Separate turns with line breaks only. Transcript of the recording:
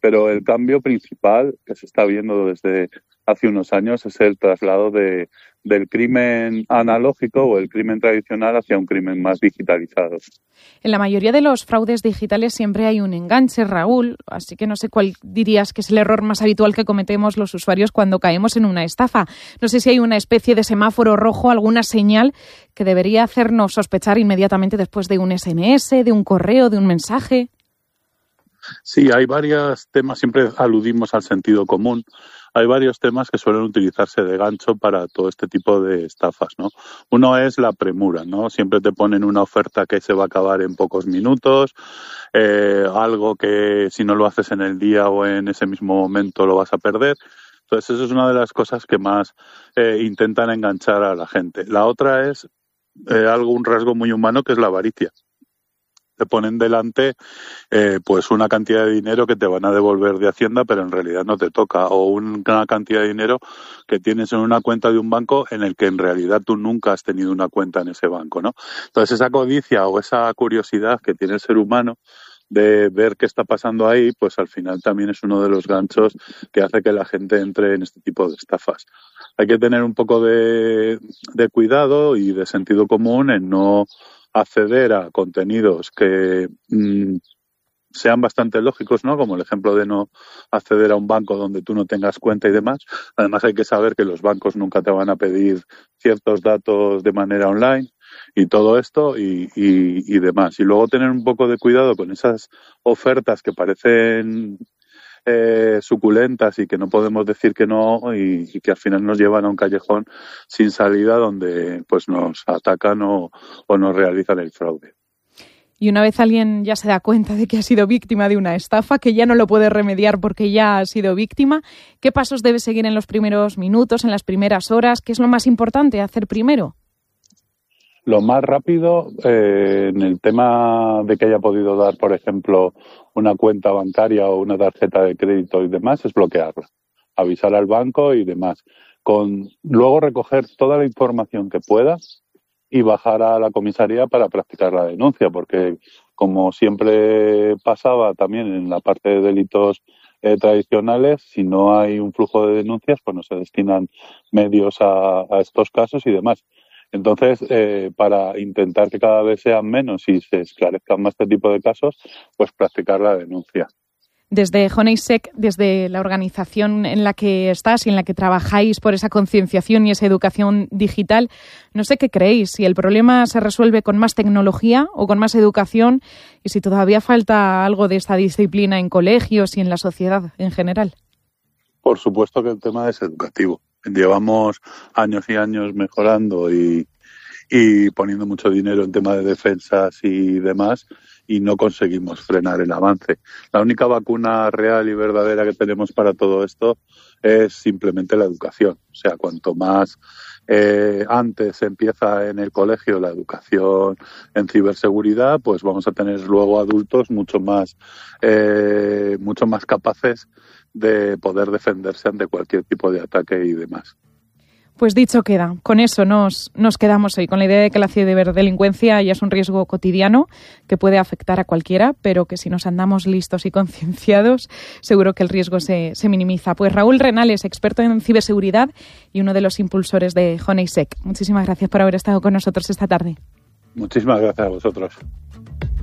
Pero el cambio principal que se está viendo desde hace unos años es el traslado del crimen analógico o el crimen tradicional hacia un crimen más digitalizado.
En la mayoría de los fraudes digitales siempre hay un enganche, Raúl, así que no sé cuál dirías que es el error más habitual que cometemos los usuarios cuando caemos en una estafa. No sé si hay una especie de semáforo rojo, alguna señal que debería hacernos sospechar inmediatamente después de un SMS, de un correo, de un mensaje.
Sí, hay varios temas, siempre aludimos al sentido común. Hay varios temas que suelen utilizarse de gancho para todo este tipo de estafas, ¿no? Uno es la premura, ¿no? Siempre te ponen una oferta que se va a acabar en pocos minutos, algo que si no lo haces en el día o en ese mismo momento lo vas a perder. Entonces, eso es una de las cosas que más intentan enganchar a la gente. La otra es un rasgo muy humano, que es la avaricia. Te ponen delante pues una cantidad de dinero que te van a devolver de Hacienda, pero en realidad no te toca, o una cantidad de dinero que tienes en una cuenta de un banco en el que en realidad tú nunca has tenido una cuenta en ese banco, ¿no? Entonces esa codicia o esa curiosidad que tiene el ser humano de ver qué está pasando ahí, pues al final también es uno de los ganchos que hace que la gente entre en este tipo de estafas. Hay que tener un poco de cuidado y de sentido común en no acceder a contenidos que sean bastante lógicos, ¿no? Como el ejemplo de no acceder a un banco donde tú no tengas cuenta y demás. Además hay que saber que los bancos nunca te van a pedir ciertos datos de manera online y todo esto y demás. Y luego tener un poco de cuidado con esas ofertas que parecen suculentas y que no podemos decir que no y que al final nos llevan a un callejón sin salida donde pues nos atacan o nos realizan el fraude.
Y una vez alguien ya se da cuenta de que ha sido víctima de una estafa, que ya no lo puede remediar porque ya ha sido víctima, ¿qué pasos debe seguir en los primeros minutos, en las primeras horas? ¿Qué es lo más importante hacer primero?
Lo más rápido, en el tema de que haya podido dar, por ejemplo, una cuenta bancaria o una tarjeta de crédito y demás, es bloquearla, avisar al banco y demás. Luego recoger toda la información que puedas y bajar a la comisaría para practicar la denuncia, porque como siempre pasaba también en la parte de delitos tradicionales, si no hay un flujo de denuncias, pues no se destinan medios a estos casos y demás. Entonces, para intentar que cada vez sean menos y se esclarezcan más este tipo de casos, pues practicar la denuncia.
Desde Honeysec, desde la organización en la que estás y en la que trabajáis por esa concienciación y esa educación digital, no sé qué creéis, si el problema se resuelve con más tecnología o con más educación y si todavía falta algo de esta disciplina en colegios y en la sociedad en general.
Por supuesto que el tema es educativo. Llevamos años y años mejorando y poniendo mucho dinero en tema de defensas y demás y no conseguimos frenar el avance. La única vacuna real y verdadera que tenemos para todo esto es simplemente la educación. O sea, cuanto más antes empieza en el colegio la educación en ciberseguridad, pues vamos a tener luego adultos mucho más capaces de poder defenderse ante cualquier tipo de ataque y demás.
Pues dicho queda, con eso nos quedamos hoy, con la idea de que la ciberdelincuencia ya es un riesgo cotidiano que puede afectar a cualquiera, pero que si nos andamos listos y concienciados, seguro que el riesgo se minimiza. Pues Raúl Renales, experto en ciberseguridad y uno de los impulsores de Honeysec. Muchísimas gracias por haber estado con nosotros esta tarde.
Muchísimas gracias a vosotros.